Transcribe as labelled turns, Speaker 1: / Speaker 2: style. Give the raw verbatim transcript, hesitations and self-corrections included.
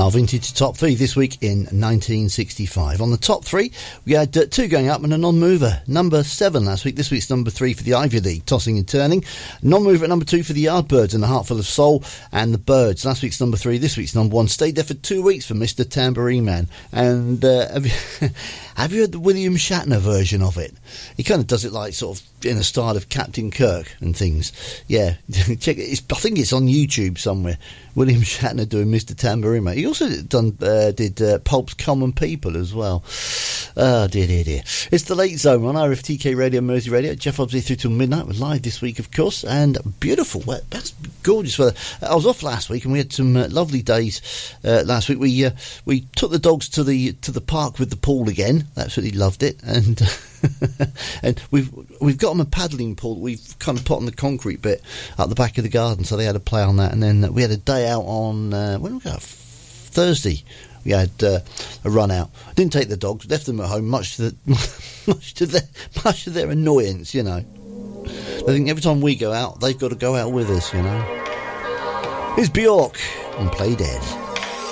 Speaker 1: Our vintage top three this week in nineteen sixty-five. On the top three, we had uh, two going up and a non-mover. Number seven last week. This week's number three for the Ivy League, Tossing and Turning. Non-mover at number two for the Yardbirds and the Heart Full of Soul and the Birds. Last week's number three, this week's number one. Stayed there for two weeks for Mister Tambourine Man. And uh, have, you, have you heard the William Shatner version of it? He kind of does it like sort of in a style of Captain Kirk and things. Yeah, check it. It's, I think it's on YouTube somewhere. William Shatner doing Mister Tambourine Man. He also done uh, did uh, Pulp's Common People as well. Oh, dear, dear, dear. It's the Late Zone on R F T K Radio, Mersey Radio. Jeff Hobbs here through till midnight. We're live this week, of course, and beautiful weather. That's gorgeous weather. I was off last week, and we had some uh, lovely days uh, last week. We uh, we took the dogs to the to the park with the pool again. Absolutely loved it, and. and we've we've got them a paddling pool. We've kind of put on the concrete bit at the back of the garden, so they had to play on that. And then we had a day out on uh, when did we go? Thursday. We had uh, a run out. Didn't take the dogs, left them at home, much to the, much to their much to their annoyance. You know, I think every time we go out, they've got to go out with us. You know, here's Bjork and Play Dead.